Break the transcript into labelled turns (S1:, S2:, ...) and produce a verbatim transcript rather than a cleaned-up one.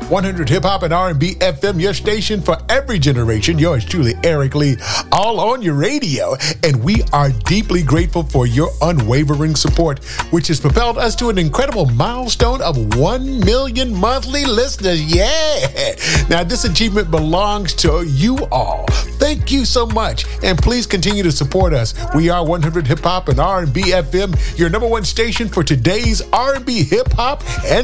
S1: one hundred Hip Hop and R and B F M, your station for every generation. Yours truly, Eric Lee, all on your radio. And we are deeply grateful for your unwavering support, which has propelled us to an incredible milestone of one million monthly listeners. Yeah! Now, this achievement belongs to you all. Thank you so much. And please continue to support us. We are one hundred Hip Hop and R and B F M, your number one station for today's R and B, hip hop, and